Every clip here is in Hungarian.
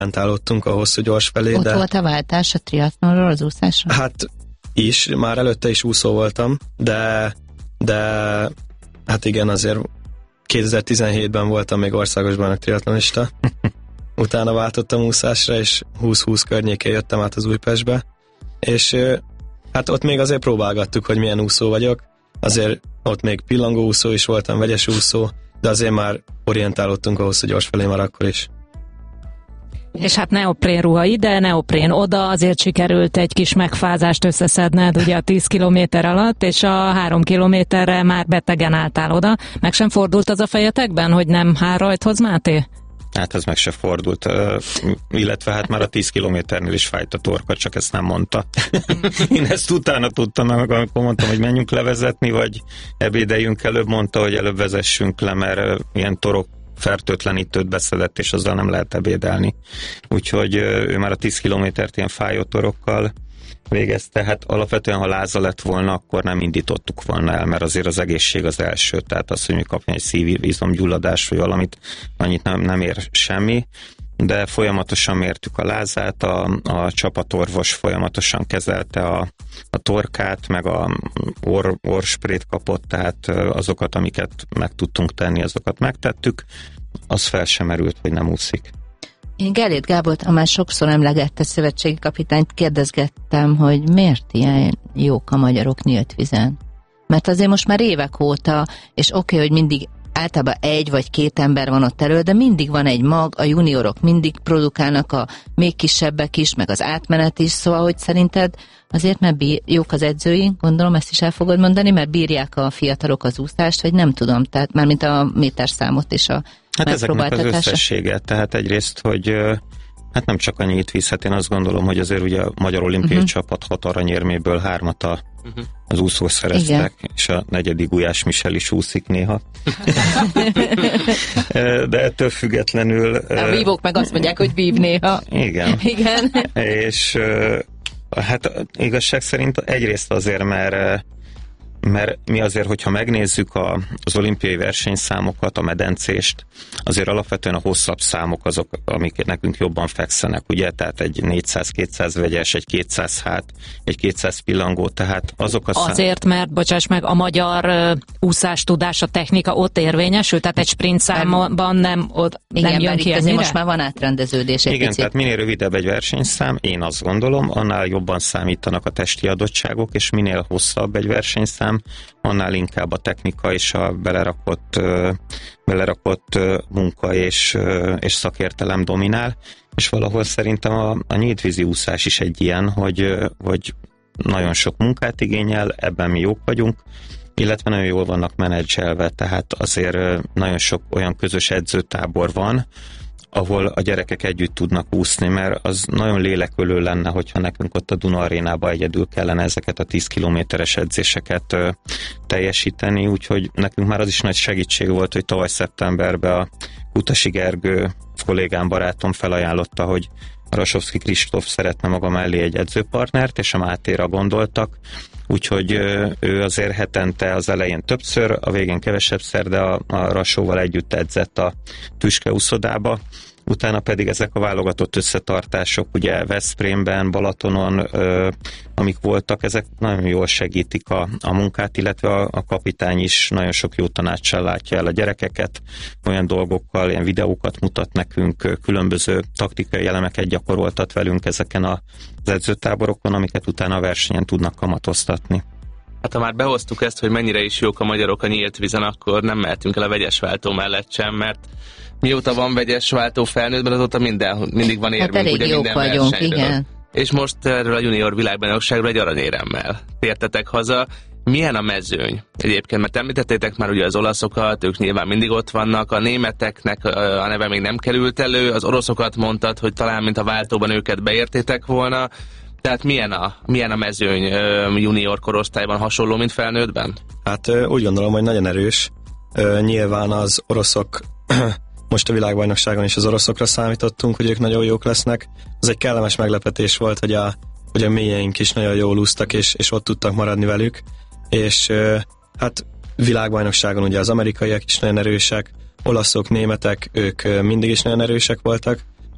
orientálódtunk a hosszú gyors felé. Ott volt a váltás a triatlonról az úszásra? Hát is, már előtte is úszó voltam, de hát igen, azért 2017-ben voltam még országos bajnok triatlonista. Utána váltottam úszásra, és 20-20 környékén jöttem át az Újpestbe, és hát ott még azért próbálgattuk, hogy milyen úszó vagyok. Azért ott még pillangó úszó is voltam, vegyes úszó, de azért már orientálódtunk a hosszú gyors felé már akkor is. És hát neoprén ruha ide, neoprén oda, azért sikerült egy kis megfázást összeszedned ugye a 10 kilométer alatt, és a 3 kilométerre már betegen álltál oda. Meg sem fordult az a fejetekben, hogy nem rajthoz, Máté? Hát ez meg se fordult, illetve hát már a 10 kilométernél is fájt a torka, csak ezt nem mondta. Én ezt utána tudtam, amikor mondtam, hogy menjünk levezetni, vagy ebédeljünk előbb, mondta, hogy előbb vezessünk le, mert ilyen torok fertőtlenítőt beszedett, és azzal nem lehet ebédelni. Úgyhogy ő már a 10 kilométert ilyen fájó torokkal végezte. Hát alapvetően, ha láza lett volna, akkor nem indítottuk volna el, mert azért az egészség az első, tehát az, hogy mi kapjon egy szívizomgyulladás, vagy valamit, annyit nem ér semmi, de folyamatosan mértük a lázát, a csapatorvos folyamatosan kezelte a torkát, meg a orrsprét kapott, tehát azokat, amiket meg tudtunk tenni, azokat megtettük, az fel sem merült, hogy nem úszik. Én Gellért Gábort, a már sokszor emlegette szövetségi kapitányt, kérdezgettem, hogy miért ilyen jók a magyarok nyílt vízen. Mert azért most már évek óta, és oké, hogy mindig általában 1 vagy 2 ember van ott elő, de mindig van egy mag, a juniorok mindig produkálnak, a még kisebbek is, meg az átmenet is, szóval, hogy szerinted azért, mert jók az edzőink, gondolom ezt is el fogod mondani, mert bírják a fiatalok az úszást, vagy nem tudom, tehát mármint a méterszámot és a hát ezeknek az összessége, tehát egyrészt, hogy hát nem csak a nyílt víz, hát én azt gondolom, hogy azért ugye a Magyar Olimpiai Csapat 6 aranyérméből 3-at az úszók szereztek, és a 4. Gulyás Michel is úszik néha. De ettől függetlenül... A vívók meg azt mondják, hogy vív néha. Igen. Igen. És hát igazság szerint egyrészt azért, mert mi azért, hogyha megnézzük az olimpiai versenyszámokat, a medencést, azért alapvetően a hosszabb számok azok, amik nekünk jobban fekszenek, ugye? Tehát egy 400-200 vegyes, egy 200 hát, egy 200 pillangó, tehát azok a Azért, mert, bocsáss meg, a magyar úszástudás, a technika ott érvényesül, tehát egy sprint számban nem jön ki ennyire? Most már van átrendeződés egy igen, picit. tehát minél rövidebb egy versenyszám, én azt gondolom, annál jobban számítanak a testi adottságok, és minél hosszabb egy versenyszám, annál inkább a technika és a belerakott munka és szakértelem dominál, és valahol szerintem a nyíltvízi úszás is egy ilyen, hogy nagyon sok munkát igényel, ebben mi jók vagyunk, illetve nagyon jól vannak menedzselve, tehát azért nagyon sok olyan közös edzőtábor van, ahol a gyerekek együtt tudnak úszni, mert az nagyon lélekölő lenne, hogyha nekünk ott a Duna Arénába egyedül kellene ezeket a 10 kilométeres edzéseket teljesíteni, úgyhogy nekünk már az is nagy segítség volt, hogy tavaly szeptemberben a Kutasi Gergő kollégám, barátom felajánlotta, hogy Rasovszki Kristóf szeretne maga mellé egy edzőpartnert, és a Mátéra gondoltak, úgyhogy ő azért hetente az elején többször, a végén kevesebbszer, de a Rasóval együtt edzett a Tüske úszodába, utána pedig ezek a válogatott összetartások, ugye Veszprémben, Balatonon, amik voltak, ezek nagyon jól segítik a munkát, illetve a kapitány is nagyon sok jó tanácssal látja el a gyerekeket, olyan dolgokkal, ilyen videókat mutat nekünk, különböző taktikai elemeket gyakoroltat velünk ezeken az edzőtáborokon, amiket utána a versenyen tudnak kamatoztatni. Hát ha már behoztuk ezt, hogy mennyire is jók a magyarok a nyílt vízen, akkor nem mehetünk el a vegyesváltó mellett sem, mert mióta van vegyesváltó felnőttben, azóta mindig van érvünk, hát ugye minden vagyunk, versenyről. igen. És most erről a junior világbajnokságról egy aranyéremmel tértetek haza. Milyen a mezőny egyébként? Mert említettétek már ugye az olaszokat, ők nyilván mindig ott vannak, a németeknek a neve még nem került elő, az oroszokat mondtad, hogy talán mint a váltóban őket beértétek volna. Tehát milyen a mezőny junior korosztályban, hasonló, mint felnőttben? Hát úgy gondolom, hogy nagyon erős. Nyilván az oroszok, most a világbajnokságon is az oroszokra számítottunk, hogy ők nagyon jók lesznek. Az egy kellemes meglepetés volt, hogy a mélyeink is nagyon jól úsztak, és ott tudtak maradni velük. És hát világbajnokságon ugye az amerikaiak is nagyon erősek, olaszok, németek, ők mindig is nagyon erősek voltak.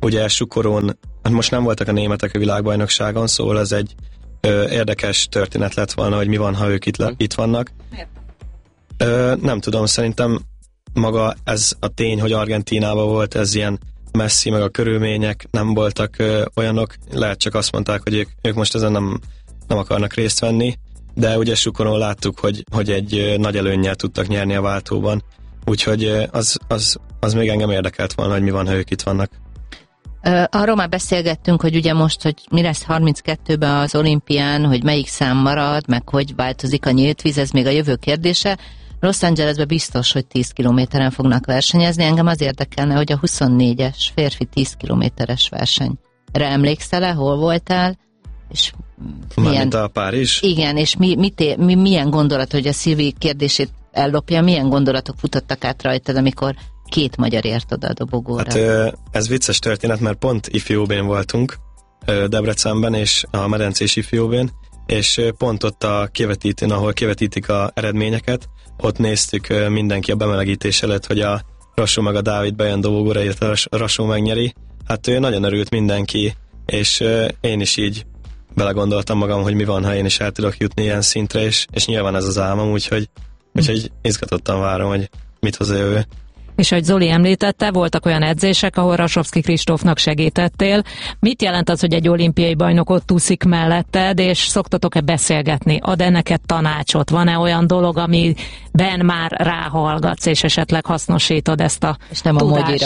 ugye Sukorón, hát most nem voltak a németek a világbajnokságon, szóval ez egy érdekes történet lett volna, hogy mi van, ha ők itt vannak. Miért? Nem tudom, szerintem maga ez a tény, hogy Argentínában volt, ez ilyen messzi, meg a körülmények nem voltak olyanok, lehet csak azt mondták, hogy ők most ezen nem akarnak részt venni, de ugye Sukoron láttuk, hogy egy nagy előnnyel tudtak nyerni a váltóban, úgyhogy az még engem érdekelt volna, hogy mi van, ha ők itt vannak. Arról már beszélgettünk, hogy ugye most, hogy mi lesz 32-ben az olimpián, hogy melyik szám marad, meg hogy változik a nyílt víz, ez még a jövő kérdése. Los Angelesben biztos, hogy 10 kilométeren fognak versenyezni. Engem az érdekelne, hogy a 24-es férfi 10 kilométeres versenyre emlékszel-e, hol voltál? És Mármint a Párizs? Igen, és milyen gondolat, hogy a Szilvi kérdését ellopja, milyen gondolatok futottak át rajtad, amikor 2 magyar ért oda a dobogóra? Hát ez vicces történet, mert pont ifjóbén voltunk Debrecenben, és a medencés ifjóbén, és pont ott a kivetítőn, ahol kivetítik a eredményeket, ott néztük mindenki a bemelegítés előtt, hogy a Rasó meg a Dávid bejön dobogóra, illetve a Rasó megnyeri. Hát nagyon örült mindenki, és én is így belegondoltam magam, hogy mi van, ha én is el tudok jutni ilyen szintre, és nyilván ez az álmom, úgyhogy izgatottan várom, hogy mit hoz a jövő. És ahogy Zoli említette, voltak olyan edzések, ahol Rasovszky Kristófnak segítettél. Mit jelent az, hogy egy olimpiai bajnok ott úszik melletted, és szoktatok-e beszélgetni? Ad-e neked tanácsot? Van-e olyan dolog, amiben már ráhallgatsz, és esetleg hasznosítod ezt a és nem tudást? A mogyira.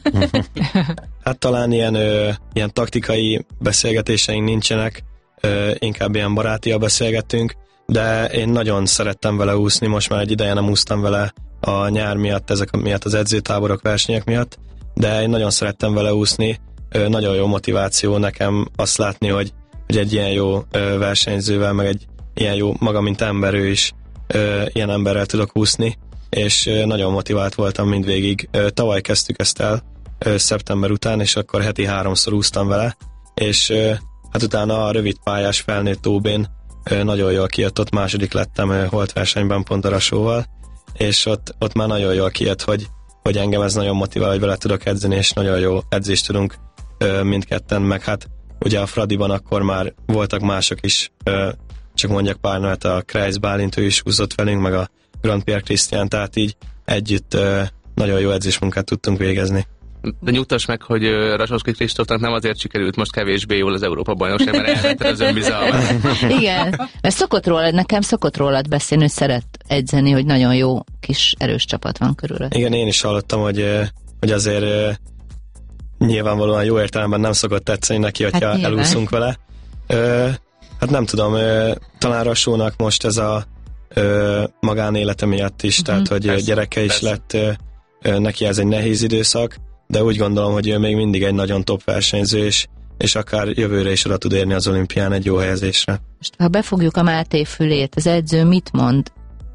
Hát talán ilyen taktikai beszélgetéseink nincsenek, inkább ilyen barátian beszélgettünk, de én nagyon szerettem vele úszni, most már egy ideje nem úsztam vele a nyár miatt, ezek miatt az edzőtáborok, versenyek miatt, de én nagyon szerettem vele úszni, nagyon jó motiváció nekem azt látni, hogy egy ilyen jó versenyzővel, meg egy ilyen jó maga, mint ember, ő is ilyen emberrel tudok úszni, és nagyon motivált voltam mindvégig. Tavaly kezdtük ezt el, szeptember után, és akkor heti 3-szor úsztam vele, és hát utána a rövid pályás felnőtt OB-n nagyon jól kijött, ott második lettem holtversenyben pont a Rasóval, és ott már nagyon jól kijött, hogy engem ez nagyon motivál, hogy vele tudok edzeni, és nagyon jó edzést tudunk mindketten, meg hát ugye a Fradiban akkor már voltak mások is, csak mondjak pár nevet, a Kreis Bálint, ő is úszott velünk, meg a Grand Pierre Christian, tehát így együtt nagyon jó edzésmunkát tudtunk végezni. De nyugtass meg, hogy Rasovszky Kristófnak nem azért sikerült most kevésbé jól az Európa-bajnokság, mert elvette az önbizalmát. Igen, mert nekem szokott rólad beszélni, hogy szeret edzeni, hogy nagyon jó kis erős csapat van körülött. Igen, én is hallottam, hogy azért nyilvánvalóan jó értelemben nem szokott tetszeni neki, hogyha hát elúszunk vele. Hát nem tudom, talán Rasónak most ez a magánélete miatt is, tehát hogy persze, gyereke is lett, neki ez egy nehéz időszak, de úgy gondolom, hogy ő még mindig egy nagyon top versenyző, és akár jövőre is oda tud érni az olimpián egy jó helyezésre. Most ha befogjuk a Máté fülét, az edző mit mond?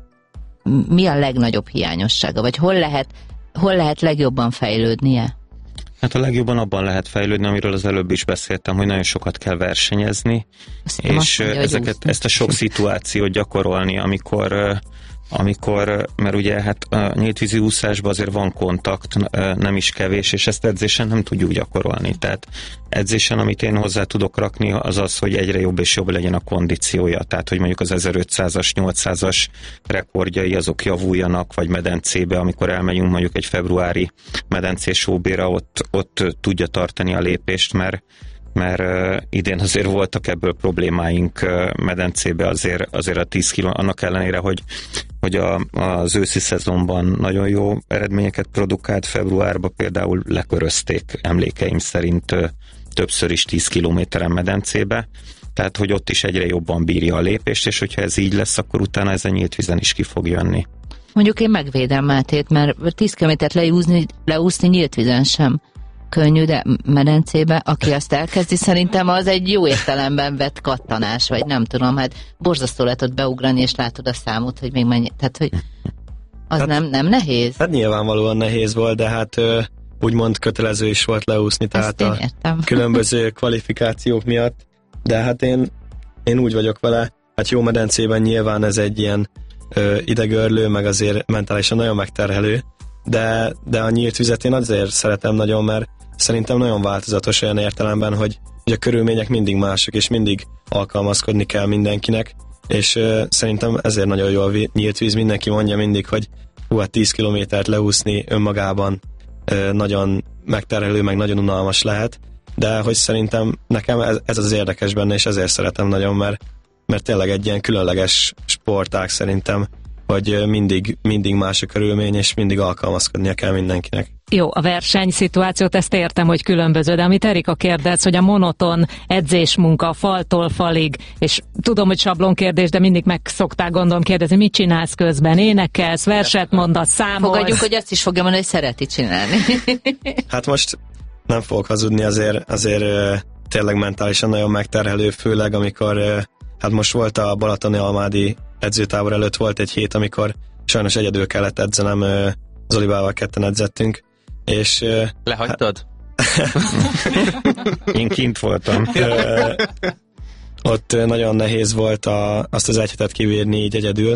Mi a legnagyobb hiányossága? Vagy hol lehet legjobban fejlődnie? Hát a legjobban abban lehet fejlődni, amiről az előbb is beszéltem, hogy nagyon sokat kell versenyezni, és ezt a sok szituációt gyakorolni, amikor, mert ugye hát a nyíltvízi úszásban azért van kontakt, nem is kevés, és ezt edzésen nem tudjuk gyakorolni. Tehát edzésen, amit én hozzá tudok rakni, az az, hogy egyre jobb és jobb legyen a kondíciója. Tehát, hogy mondjuk az 1500-as, 800-as rekordjai azok javuljanak, vagy medencébe, amikor elmegyünk mondjuk egy februári medencés OB-ra, ott tudja tartani a lépést, mert idén azért voltak ebből problémáink medencébe, azért a 10 kiló, annak ellenére, hogy az őszi szezonban nagyon jó eredményeket produkált, februárban például lekörözték emlékeim szerint többször is 10 kilométeren medencébe, tehát hogy ott is egyre jobban bírja a lépést, és hogyha ez így lesz, akkor utána ez a nyílt vízen is ki fog jönni. Mondjuk én megvédem Mátét, mert 10 kilométert leúszni nyílt vízen sem könnyű, de medencébe, aki azt elkezdi, szerintem az egy jó értelemben vett kattanás, vagy nem tudom, hát borzasztó lehet ott beugrani, és látod a számot, hogy még mennyi, tehát hogy az hát, nem nehéz? Hát nyilvánvalóan nehéz volt, de hát úgymond kötelező is volt leúszni, tehát a különböző kvalifikációk miatt, de hát én úgy vagyok vele, hát jó medencében nyilván ez egy ilyen idegörlő, meg azért mentálisan nagyon megterhelő, de a nyílt vizet én azért szeretem nagyon, mert szerintem nagyon változatos olyan értelemben, hogy a körülmények mindig mások, és mindig alkalmazkodni kell mindenkinek, és szerintem ezért nagyon jó a nyílt víz. Mindenki mondja mindig, hogy 10 kilométert leúszni önmagában nagyon megterhelő, meg nagyon unalmas lehet, de hogy szerintem nekem ez az érdekes benne, és ezért szeretem nagyon, mert tényleg egy ilyen különleges sportág szerintem, hogy mindig más a körülmény, és mindig alkalmazkodnia kell mindenkinek. Jó, a versenyszituációt, ezt értem, hogy különböző, de amit Erika kérdez, hogy a monoton edzésmunka faltól falig, és tudom, hogy sablonkérdés, de mindig meg szokták gondolom kérdezni, mit csinálsz közben, énekelsz, verset mondasz, számolsz. Fogadjuk, hogy azt is fogja mondani, hogy szereti csinálni. Hát most nem fogok hazudni, azért tényleg mentálisan nagyon megterhelő, főleg amikor, hát most volt a Balatoni Almádi edzőtábor előtt volt egy hét, amikor sajnos egyedül kellett edzenem, Zolibával ketten edzettünk, és... Lehagytad? Én kint voltam. Ott nagyon nehéz volt azt az egy hetet kivírni így egyedül,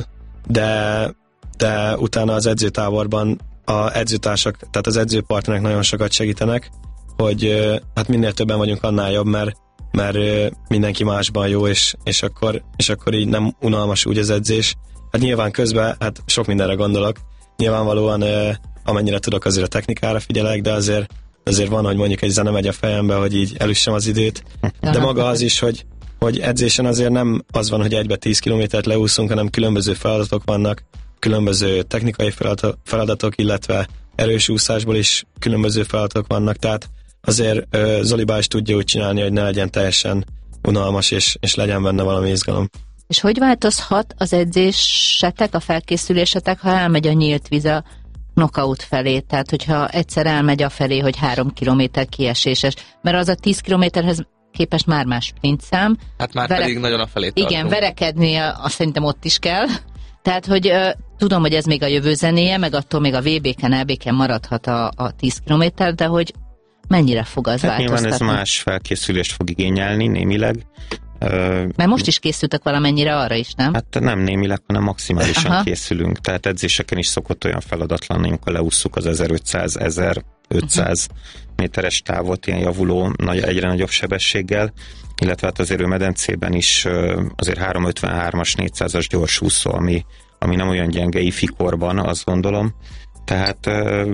de utána az edzőtáborban a edzőtársak, tehát az edzőpartnerek nagyon sokat segítenek, hogy hát minél többen vagyunk, annál jobb, mert mindenki másban jó, és akkor így nem unalmas úgy az edzés. Hát nyilván közben hát sok mindenre gondolok. Nyilvánvalóan amennyire tudok, azért a technikára figyelek, de azért van, hogy mondjuk egy zene megy a fejembe, hogy így elüssem az időt. De maga az is, hogy edzésen azért nem az van, hogy egybe 10 kilométert leúszunk, hanem különböző feladatok vannak, különböző technikai feladatok, illetve erős úszásból is különböző feladatok vannak, tehát azért Zolibá is tudja úgy csinálni, hogy ne legyen teljesen unalmas, és legyen benne valami izgalom. És hogy változhat az edzésetek, a felkészülésetek, ha elmegy a nyílt víz a knockout felé? Tehát, hogyha egyszer elmegy a felé, hogy 3 kilométer kieséses, mert az a 10 kilométerhez képest már más sprintszám. Hát már pedig nagyon a felé tartunk. Igen, verekedni azt szerintem ott is kell. Tehát, hogy tudom, hogy ez még a jövő zenéje, meg attól még a VB-ken, LB-ken maradhat a 10 kilométer, de hogy mennyire fog az változtatni? Nyilván ez más felkészülést fog igényelni némileg. Mert most is készültek valamennyire arra is, nem? Hát nem némileg, hanem maximálisan készülünk. Tehát edzéseken is szokott olyan feladatlan, amikor leússzuk az 1500-1500 méteres távot, ilyen javuló, egyre nagyobb sebességgel, illetve hát azért medencében is azért 353-as, 400-as gyorsúszó, ami nem olyan gyenge ifikorban, azt gondolom. Tehát,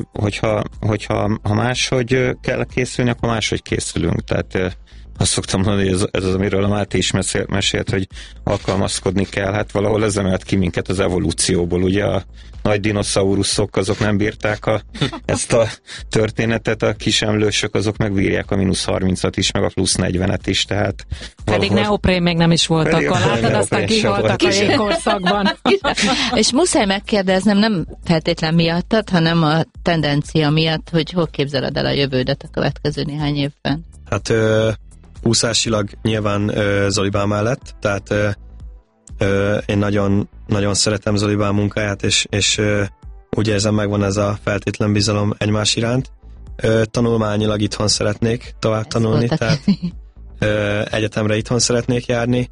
hogyha máshogy kell készülni, akkor máshogy készülünk. Tehát azt szoktam mondani, hogy ez az, amiről a Máté is mesélt, hogy alkalmazkodni kell. Hát valahol ez emelt ki minket az evolúcióból. Ugye a nagy dinoszauruszok, azok nem bírták ezt a történetet, a kisemlősök, azok megbírják a -30-at is, meg a +40-et is. Tehát pedig neoprén még nem is voltak, látod, aztán kihaltak a jégkorszakban. És muszáj megkérdeznem, nem feltétlen miattad, hanem a tendencia miatt, hogy hol képzeled el a jövődet a következő néhány évben? Hát úszásilag nyilván Zolibá mellett, tehát én nagyon, nagyon szeretem Zolibá munkáját, és úgy érzem, megvan ez a feltétlen bizalom egymás iránt. Tanulmányilag itthon szeretnék tovább tanulni, tehát egyetemre itthon szeretnék járni,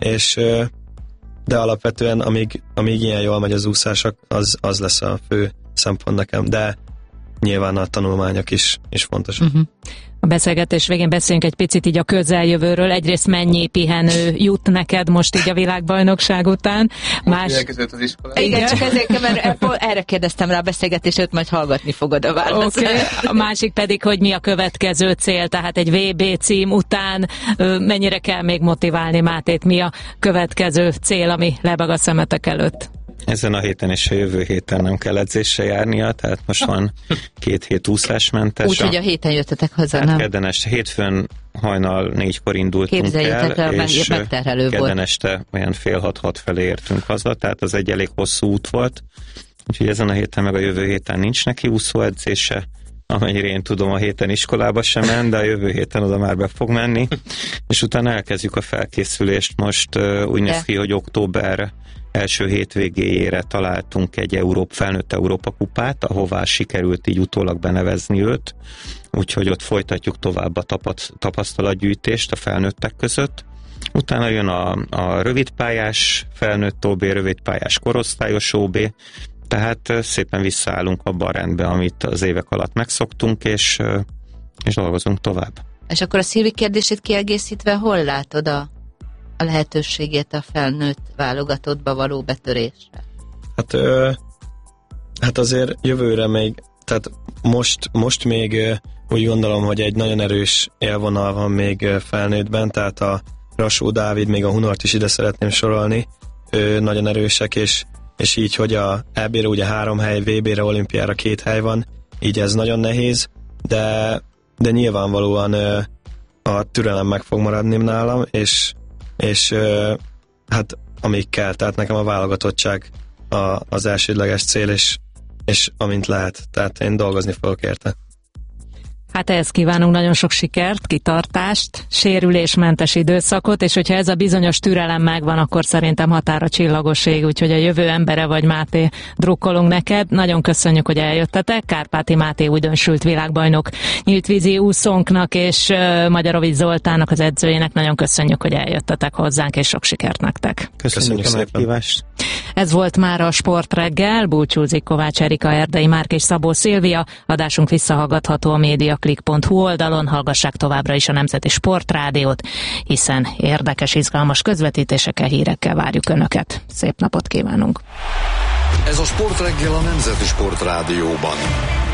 de alapvetően amíg ilyen jól megy az úszás, az lesz a fő szempont nekem, de nyilván a tanulmányok is fontosak. A beszélgetés végén beszéljünk egy picit így a közeljövőről. Egyrészt mennyi pihenő jut neked most így a világbajnokság után? Elkezdődött az iskola. Igen, csak ezért, mert erre kérdeztem rá a beszélgetést, majd hallgatni fogod a választ. Okay. A másik pedig, hogy mi a következő cél, tehát egy VB cím után mennyire kell még motiválni Mátét, mi a következő cél, ami lebeg a szemetek előtt? Ezen a héten és a jövő héten nem kell edzésre járnia, tehát most van 2 hét úszásmentes. Úgyhogy a héten jöttetek haza, hát nem? Kedden este, hétfőn hajnal 4-kor indultunk el, és kedden este olyan 5:30-6 felé értünk haza, tehát az egy elég hosszú út volt. Úgyhogy ezen a héten meg a jövő héten nincs neki úszóedzése, amennyire én tudom, a héten iskolába sem ment, de a jövő héten oda már be fog menni, és utána elkezdjük a felkészülést. Most úgy néz ki, hogy október első hétvégéjére találtunk egy felnőtt Európa kupát, ahová sikerült így utólag benevezni őt, úgyhogy ott folytatjuk tovább a tapasztalatgyűjtést a felnőttek között. Utána jön a rövidpályás felnőtt OB, rövidpályás korosztályos OB, Tehát szépen visszaállunk abba a rendbe, amit az évek alatt megszoktunk, és dolgozunk tovább. És akkor a Szilvi kérdését kiegészítve, hol látod a lehetőségét a felnőtt válogatottba való betörésre? Hát azért jövőre még, tehát most még úgy gondolom, hogy egy nagyon erős élvonal van még felnőttben, tehát a Rasó Dávid, még a Hunort is ide szeretném sorolni, nagyon erősek, és így, hogy a EB-re ugye 3 hely, VB-re, olimpiára 2 hely van, így ez nagyon nehéz, de nyilvánvalóan a türelem meg fog maradni nálam, és hát amíg kell, tehát nekem a válogatottság az elsődleges cél, és amint lehet, tehát én dolgozni fogok érte. Hát ehhez kívánunk nagyon sok sikert, kitartást, sérülésmentes időszakot, és hogyha ez a bizonyos türelem megvan, akkor szerintem határa csillagos ég, úgyhogy a jövő embere vagy, Máté, drukkolunk neked. Nagyon köszönjük, hogy eljöttetek. Kárpáti Máté újdonsült világbajnok, nyíltvízi úszónknak és Magyarovics Zoltánnak, az edzőjének nagyon köszönjük, hogy eljöttetek hozzánk, és sok sikert nektek. Köszönjük a meghívást. Ez volt már a Sportreggel, búcsúzik Kovács Erika, Erdei Márk és Szabó Szilvia. Adásunk visszahallgatható a mediaclick.hu oldalon, hallgassák továbbra is a Nemzeti Sportrádiót, hiszen érdekes, izgalmas közvetítésekkel, hírekkel várjuk Önöket. Szép napot kívánunk! Ez a Sportreggel a Nemzeti Sportrádióban.